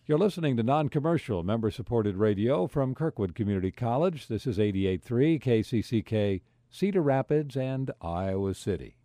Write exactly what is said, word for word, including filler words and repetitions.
You're listening to Non-Commercial, member-supported radio from Kirkwood Community College. This is eighty-eight point three K C C K, Cedar Rapids and Iowa City.